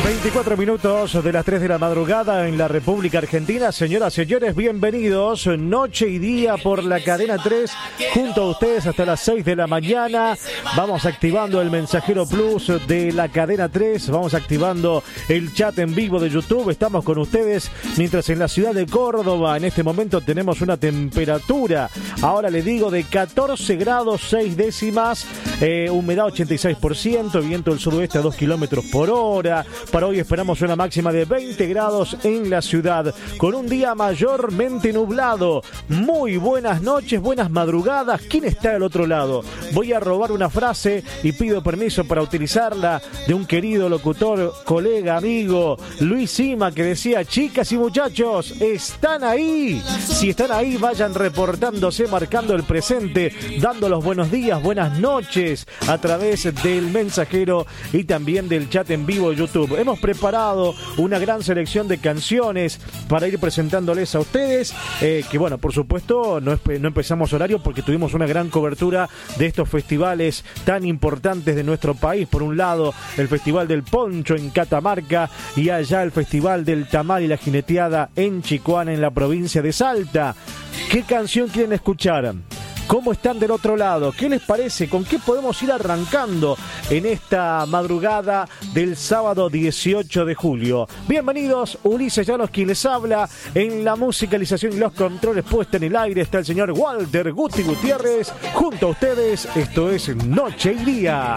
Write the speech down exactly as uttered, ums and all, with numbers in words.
veinticuatro minutos de las tres de la madrugada en la República Argentina. Señoras y señores, bienvenidos. Noche y día por la cadena tres, junto a ustedes hasta las seis de la mañana. Vamos activando el Mensajero Plus de la cadena tres. Vamos activando el chat en vivo de YouTube. Estamos con ustedes mientras en la ciudad de Córdoba en este momento tenemos una temperatura, ahora le digo, de catorce grados seis décimas, eh, humedad ochenta y seis por ciento, viento del suroeste a dos kilómetros por hora. Para hoy esperamos una máxima de veinte grados en la ciudad, con un día mayormente nublado. Muy buenas noches, buenas madrugadas. ¿Quién está al otro lado? Voy a robar una frase y pido permiso para utilizarla de un querido locutor, colega, amigo, Luis Sima, que decía: chicas y muchachos, ¿están ahí? Si están ahí, vayan reportándose, marcando el presente, dando los buenos días, buenas noches a través del mensajero y también del chat en vivo de YouTube. Hemos preparado una gran selección de canciones para ir presentándoles a ustedes, eh, que bueno, por supuesto no, no empezamos horario porque tuvimos una gran cobertura de estos festivales tan importantes de nuestro país. Por un lado, el Festival del Poncho en Catamarca, y allá el Festival del Tamal y la Jineteada en Chicoana, en la provincia de Salta. ¿Qué canción quieren escuchar? ¿Cómo están del otro lado? ¿Qué les parece? ¿Con qué podemos ir arrancando en esta madrugada del sábado dieciocho de julio? Bienvenidos, Ulises Llanos quien les habla. En la musicalización y los controles puesta en el aire está el señor Walter Guti Gutiérrez. Junto a ustedes, esto es Noche y Día.